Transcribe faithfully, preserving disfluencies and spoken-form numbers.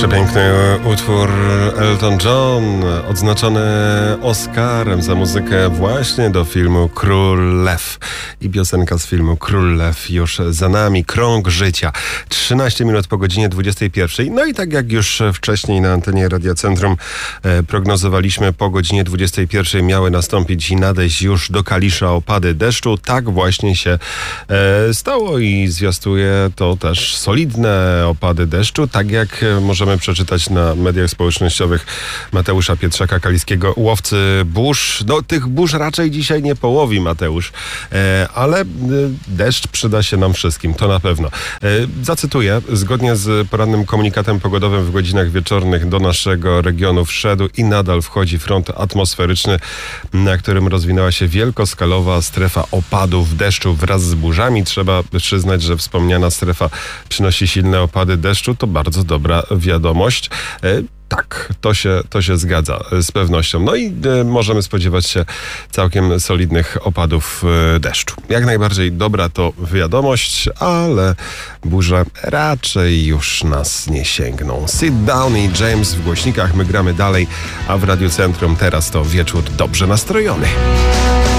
Przepiękny utwór Elton John, odznaczony Oscarem za muzykę właśnie do filmu Król Lew. I piosenka z filmu Król Lew już za nami. Krąg życia. trzynaście minut po godzinie dwudziestej pierwszej. No i tak jak już wcześniej na antenie Radia Centrum e, prognozowaliśmy, po godzinie dwudziestej pierwszej miały nastąpić i nadejść już do Kalisza opady deszczu. Tak właśnie się e, stało i zwiastuje to też solidne opady deszczu. Tak jak możemy przeczytać na mediach społecznościowych Mateusza Pietrzaka Kaliskiego, łowcy burz. No tych burz raczej dzisiaj nie połowi Mateusz, e, ale e, deszcz przyda się nam wszystkim, to na pewno. E, zacytuję, zgodnie z porannym komunikatem pogodowym w godzinach wieczornych do naszego regionu wszedł i nadal wchodzi front atmosferyczny, na którym rozwinęła się wielkoskalowa strefa opadów deszczu wraz z burzami. Trzeba przyznać, że wspomniana strefa przynosi silne opady deszczu. To bardzo dobra wiadomość. E, Tak, to się, to się zgadza z pewnością. No i e, możemy spodziewać się całkiem solidnych opadów e, deszczu. Jak najbardziej dobra to wiadomość, ale burze raczej już nas nie sięgną. Sit Down i James w głośnikach, my gramy dalej, a w Radiu Centrum teraz to wieczór dobrze nastrojony.